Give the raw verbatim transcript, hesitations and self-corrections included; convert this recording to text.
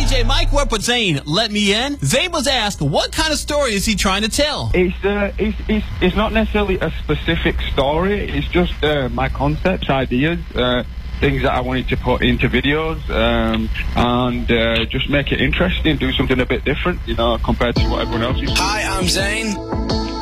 J Mike Webb with Zane, let me in. Zane was asked, what kind of story is he trying to tell? It's, uh, it's, it's, it's not necessarily a specific story. It's just uh, my concepts, ideas, uh, things that I wanted to put into videos, um, and uh, just make it interesting, do something a bit different, you know, compared to what everyone else is doing. Hi, I'm Zane.